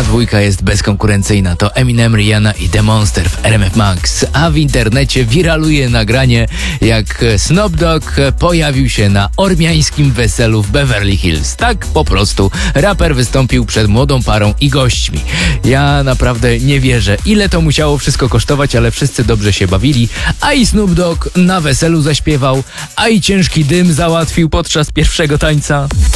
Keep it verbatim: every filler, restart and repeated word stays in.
Ta dwójka jest bezkonkurencyjna. To Eminem, Rihanna i The Monster w R M F Max. A w internecie wiraluje nagranie, jak Snoop Dogg pojawił się na ormiańskim weselu w Beverly Hills. Tak po prostu raper wystąpił przed młodą parą i gośćmi. Ja naprawdę nie wierzę, ile to musiało wszystko kosztować, ale wszyscy dobrze się bawili. A i Snoop Dogg na weselu zaśpiewał, a i ciężki dym załatwił podczas pierwszego tańca.